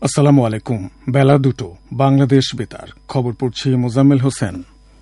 আসসালামু আলাইকুম। বেলা 2টো, বাংলাদেশ বেতার। খবর পড়ছি মোজাম্মেল হোসেন।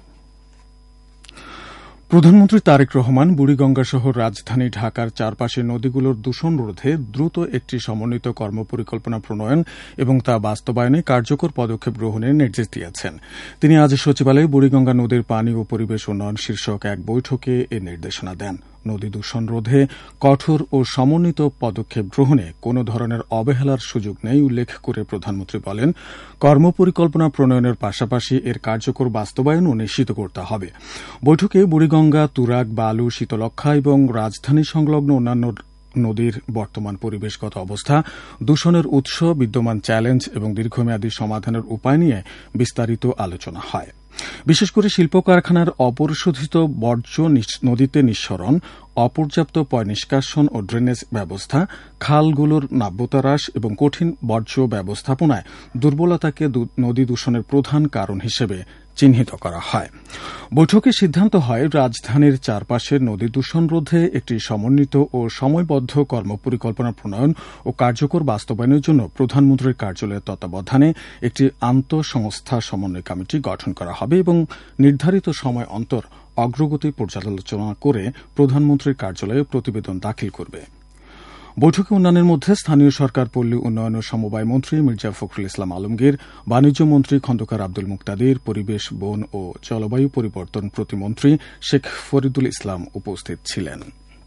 প্রধানমন্ত্রী তারেক রহমান বুড়িগঙ্গা সহ রাজধানী ঢাকার চারপাশে নদীগুলোর দূষণ রোধে দ্রুত একটি সমন্বিত কর্মপরিকল্পনা প্রণয়ন এবং তা বাস্তবায়নে কার্যকর পদক্ষেপ গ্রহণের নির্দেশ দিয়েছেন। তিনি আজ সচিবালয়ে বুড়িগঙ্গা নদীর পানি ও পরিবেশ উন্নয়ন শীর্ষক এক বৈঠকে এ নির্দেশনা দেন। নদী দূষণ রোধে কঠোর ও সমন্বিত পদক্ষেপ গ্রহণে কোনো ধরনের অবহেলার সুযোগ নেই উল্লেখ করে প্রধানমন্ত্রী বলেন, কর্মপরিকল্পনা প্রণয়নের পাশাপাশি এর কার্যকর বাস্তবায়নও নিশ্চিত করতে হবে। বৈঠকে বুড়িগঙ্গা, তুরাগ, বালু, শীতলক্ষ্যা এবং রাজধানী সংলগ্ন অন্যান্য নদীর বর্তমান পরিবেশগত অবস্থা, দূষণের উৎস, বিদ্যমান চ্যালেঞ্জ এবং দীর্ঘমেয়াদী সমাধানের উপায় নিয়ে বিস্তারিত আলোচনা হয়। বিশেষ করে শিল্প কারখানার অপরিশোধিত বর্জ্য নদীতে নিঃসরণ, অপর্যাপ্ত পয়ঃনিষ্কাশন ও ড্রেনেজ ব্যবস্থা, খালগুলোর নাব্যতা হ্রাস এবং কঠিন বর্জ্য ব্যবস্থাপনায় দুর্বলতাকে নদী দূষণের প্রধান কারণ হিসেবে চিহ্নিত করা হয়। বৈঠকে সিদ্ধান্ত হয়, রাজধানীর চারপাশের নদী দূষণ রোধে একটি সমন্বিত ও সময়বদ্ধ কর্মপরিকল্পনা প্রণয়ন ও কার্যকর বাস্তবায়নের জন্য প্রধানমন্ত্রীর কার্যালয়ের তত্ত্বাবধানে একটি আন্তঃসংস্থা সমন্বয় কমিটি গঠন করা হবে এবং নির্ধারিত সময় অন্তর অগ্রগতি পর্যালোচনা করে প্রধানমন্ত্রীর কার্যালয়ে প্রতিবেদন দাখিল করবে। বৈঠকে অন্যান্যের মধ্যে স্থানীয় সরকার, পল্লী উন্নয়ন ও সমবায় মন্ত্রী মির্জা ফখরুল ইসলাম আলমগীর, বাণিজ্য মন্ত্রী খন্দকার আব্দুল মুকতাদির, পরিবেশ, বন ও জলবায়ু পরিবর্তন প্রতিমন্ত্রী শেখ ফরিদুল ইসলাম উপস্থিত ছিলেন।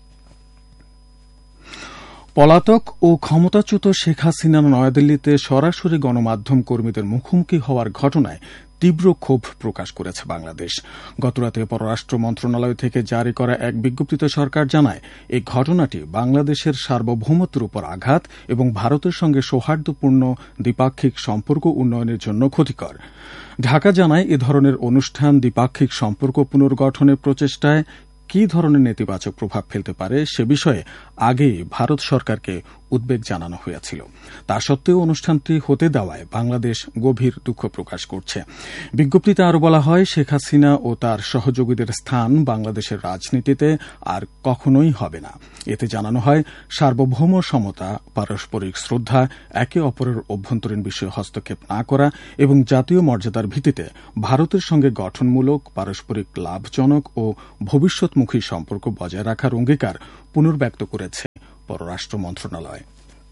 পলাতক ও ক্ষমতাচ্যুত শেখ হাসিনা নয়াদিল্লিতে সরাসরি গণমাধ্যম কর্মীদের মুখোমুখি হওয়ার ঘটনায় তীব্র ক্ষোভ প্রকাশ করেছে বাংলাদেশ। গতরাতে পররাষ্ট্র মন্ত্রণালয় থেকে জারি করা এক বিজ্ঞপ্তিতে সরকার জানায়, এই ঘটনাটি বাংলাদেশের সার্বভৌমত্বের উপর আঘাত এবং ভারতের সঙ্গে সৌহার্দ্যপূর্ণ দ্বিপাক্ষিক সম্পর্ক উন্নয়নের জন্য ক্ষতিকর। ঢাকা জানায়, এ ধরনের অনুষ্ঠান দ্বিপাক্ষিক সম্পর্ক পুনর্গঠনের প্রচেষ্টায় কি ধরনের নেতিবাচক প্রভাব ফেলতে পারে সে বিষয়ে আগেই ভারত সরকারকে উদ্বেগ জানানো হয়েছিল। তা সত্ত্বেও অনুষ্ঠানটি হতে দেওয়ায় বাংলাদেশ গভীর দুঃখ প্রকাশ করছে। বিজ্ঞপ্তিতে আরও বলা হয়, শেখ হাসিনা ও তার সহযোগীদের স্থান বাংলাদেশের রাজনীতিতে আর কখনোই হবে না। এতে জানানো হয়, সার্বভৌম সমতা, পারস্পরিক শ্রদ্ধা, একে অপরের অভ্যন্তরীণ বিষয়ে হস্তক্ষেপ না করা এবং জাতীয় মর্যাদার ভিত্তিতে ভারতের সঙ্গে গঠনমূলক, পারস্পরিক লাভজনক ও ভবিষ্যৎমুখী সম্পর্ক বজায় রাখার অঙ্গীকার পুনর্ব্যক্ত করেছে পররাষ্ট্র মন্ত্রণালয়।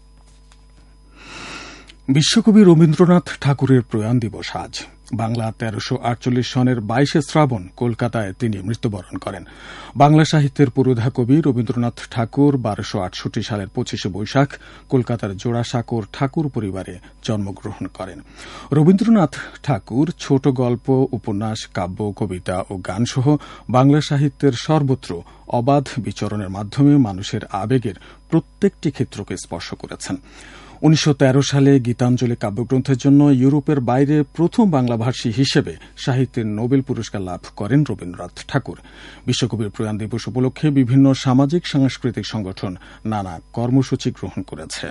বিশ্বকবি রবীন্দ্রনাথ ঠাকুরের প্রয়াণ দিবস আজ। বাংলা ১৩৪৮ সনের ২২শে শ্রাবণ কলকাতায় তিনি মৃত্যুবরণ করেন। বাংলা সাহিত্যের পুরোধা কবি রবীন্দ্রনাথ ঠাকুর ১২৬৮ সালের ২৫শে বৈশাখ কলকাতার জোড়াসাঁকোর ঠাকুর পরিবারে জন্মগ্রহণ করেন। রবীন্দ্রনাথ ঠাকুর ছোট গল্প, উপন্যাস, কাব্য, কবিতা ও গানসহ বাংলা সাহিত্যের সর্বত্র অবাধ বিচরণের মাধ্যমে মানুষের আবেগের প্রত্যেকটি ক্ষেত্রকে স্পর্শ করেছেন। ১৯১৩ সালে গীতাঞ্জলি কাব্যগ্রন্থের জন্য ইউরোপের বাইরে প্রথম বাংলাভাষী হিসেবে সাহিত্যের নোবেল পুরস্কার লাভ করেন রবীন্দ্রনাথ ঠাকুর। বিশ্বকবির প্রয়াণ দিবস উপলক্ষে বিভিন্ন সামাজিক সাংস্কৃতিক সংগঠন নানা কর্মসূচি গ্রহণ করেছে।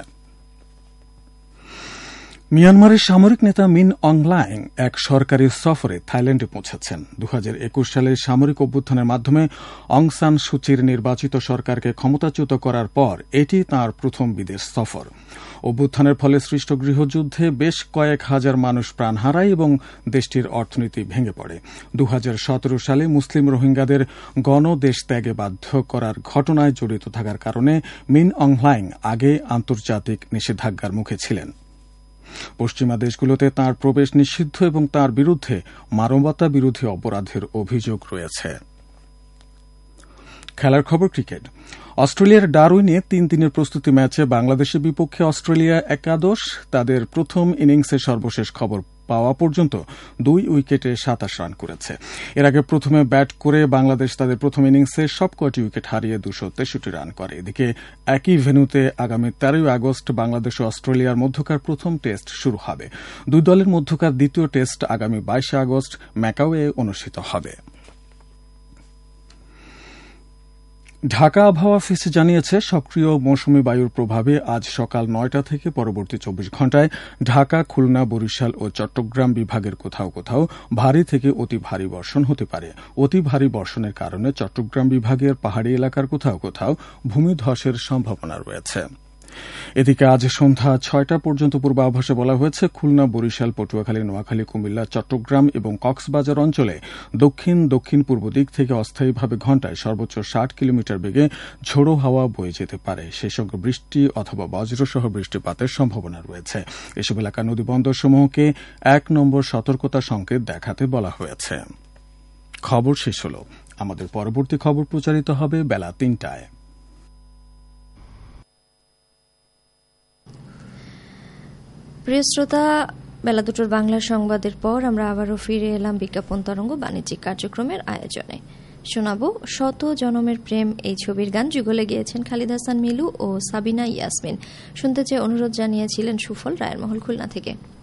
মিয়ানমারের সামরিক নেতা মিন অং হ্লাইং এক সরকারি সফরে থাইল্যান্ডে পৌঁছেছেন। ২০২১ সালে সামরিক অভ্যুত্থানের মাধ্যমে অং সান সুচির নির্বাচিত সরকারকে ক্ষমতাচ্যুত করার পর এটি তাঁর প্রথম বিদেশ সফর। অভ্যুত্থানের ফলে সৃষ্ট গৃহযুদ্ধে বেশ কয়েক হাজার মানুষ প্রাণ হারায় এবং দেশটির অর্থনীতি ভেঙে পড়ে। ২০১৭ সালে মুসলিম রোহিঙ্গাদের গণদেশ ত্যাগে বাধ্য করার ঘটনায় জড়িত থাকার কারণে মিন অং হ্লাইং আগে আন্তর্জাতিক নিষেধাজ্ঞার মুখে ছিলেন। পশ্চিমা দেশগুলোতে তাঁর প্রবেশ নিষিদ্ধ এবং তাঁর বিরুদ্ধে মানবতা বিরোধী অপরাধের অভিযোগ রয়েছে। খেলার খবর, ক্রিকেট। অস্ট্রেলিয়ার ডারউইনে ৩ দিনের প্রস্তুতি ম্যাচে বাংলাদেশের বিপক্ষে অস্ট্রেলিয়া একাদশ তাদের প্রথম ইনিংসের সর্বশেষ খবর পাওয়া পর্যন্ত ২ উইকেটে ২৭ রান করেছে। এর আগে প্রথমে ব্যাট করে বাংলাদেশ তাদের প্রথম ইনিংসে সবকটি উইকেট হারিয়ে ২৬৩ রান করে। এদিকে একই ভেন্যুতে আগামী ১৩ আগস্ট বাংলাদেশ ও অস্ট্রেলিয়ার মধ্যকার প্রথম টেস্ট শুরু হবে। দুই দলের মধ্যকার দ্বিতীয় টেস্ট আগামী ২২ আগস্ট ম্যাকাওয়ে অনুষ্ঠিত হবে। ঢাকা আবহাওয়া অফিস জানিয়েছে, সক্রিয় মৌসুমী বায়ুর প্রভাবে আজ সকাল ৯টা থেকে পরবর্তী ২৪ ঘণ্টায় ঢাকা, খুলনা, বরিশাল ও চট্টগ্রাম বিভাগের কোথাও কোথাও ভারী থেকে অতি ভারী বর্ষণ হতে পারে। অতি ভারী বর্ষণের কারণে চট্টগ্রাম বিভাগের পাহাড়ি এলাকার কোথাও কোথাও ভূমিধসের সম্ভাবনা রয়েছে। এদিকে আজ সন্ধ্যা ৬টা পর্যন্ত পূর্বাভাসে বলা হয়েছে খুলনা, বরিশাল, পটুয়াখালী, নোয়াখালী, কুমিল্লা, চট্টগ্রাম এবং কক্সবাজার অঞ্চলে দক্ষিণ দক্ষিণ পূর্ব দিক থেকে অস্থায়ীভাবে ঘণ্টায় সর্বোচ্চ ৬০ কিলোমিটার বেগে ঝোড়ো হাওয়া বয়ে যেতে পারে। সেই সঙ্গে বৃষ্টি অথবা বজ্রসহ বৃষ্টিপাতের সম্ভাবনা রয়েছে। এসব এলাকার নদীবন্দরসমূহকে ১ নম্বর সতর্কতা সংকেত দেখাতে বলা হয়েছে। খবর শেষ হল। আমাদের পরবর্তী খবর প্রচারিত হবে বেলা ৩টায়। প্রিয় শ্রোতা, বেলা ২টোর বাংলা সংবাদের পর আমরা আবারও ফিরে এলাম বিজ্ঞাপন তরঙ্গ বাণিজ্যিক কার্যক্রমের আয়োজনে। শোনাবো শত জনমের প্রেম এই ছবির গান। যুগলে গিয়েছেন খালিদ হাসান মিলু ও সাবিনা ইয়াসমিন। শুনতে চেয়ে অনুরোধ জানিয়েছিলেন সুফল রায়েরমহল খুলনা থেকে।